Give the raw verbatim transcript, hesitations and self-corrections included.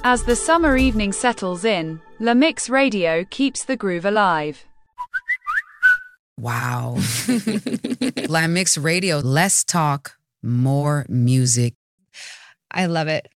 As the summer evening settles in, La Mix Radio keeps the groove alive. Wow. La Mix Radio, less talk, more music. I love it.